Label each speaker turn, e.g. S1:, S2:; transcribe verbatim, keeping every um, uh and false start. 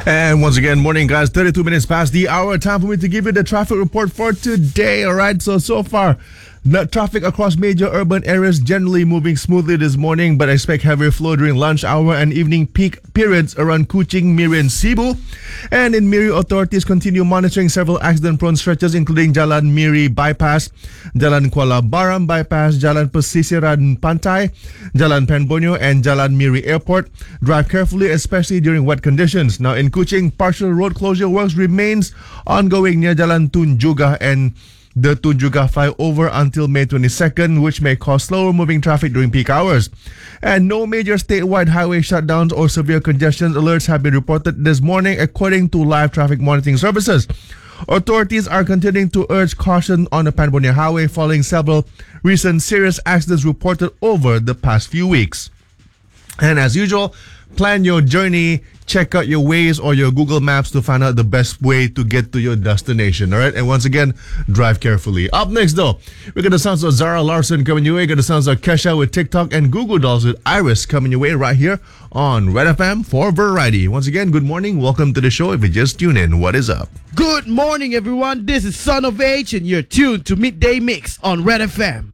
S1: And once again, morning guys, thirty-two minutes past the hour. Time for me to give you the traffic report for today. Alright, so so far, the traffic across major urban areas generally moving smoothly this morning, but expect heavier flow during lunch hour and evening peak periods around Kuching, Miri and Cebu. And in Miri, authorities continue monitoring several accident-prone stretches including Jalan Miri Bypass, Jalan Kuala Baram Bypass, Jalan Pesisiran Pantai, Jalan Penbonyo and Jalan Miri Airport. Drive carefully, especially during wet conditions. Now in Kuching, partial road closure works remains ongoing near Jalan Tunjuga and the Tunjuga flyover until May twenty-second, which may cause slower moving traffic during peak hours. And no major statewide highway shutdowns or severe congestion alerts have been reported this morning, according to live traffic monitoring services. Authorities are continuing to urge caution on the Panbonia Highway following several recent serious accidents reported over the past few weeks. And as usual, plan your journey, check out your Waze or your Google Maps to find out the best way to get to your destination, all right? And once again, drive carefully. Up next, though, we're going to sound of Zara Larson coming your way. Going to sound of Kesha with TikTok and Google Dolls with Iris coming your way right here on Red F M for Variety. Once again, good morning. Welcome to the show. If you just tune in, what is up?
S2: Good morning, everyone. This is Son of H, and you're tuned to Midday Mix on Red F M.